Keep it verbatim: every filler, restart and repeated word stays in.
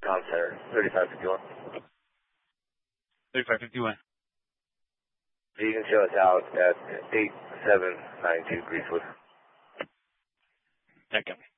Tom Center, thirty-five fifty-one. thirty-five fifty-one. You can show us out at eight seven nine two Greasewood. Okay.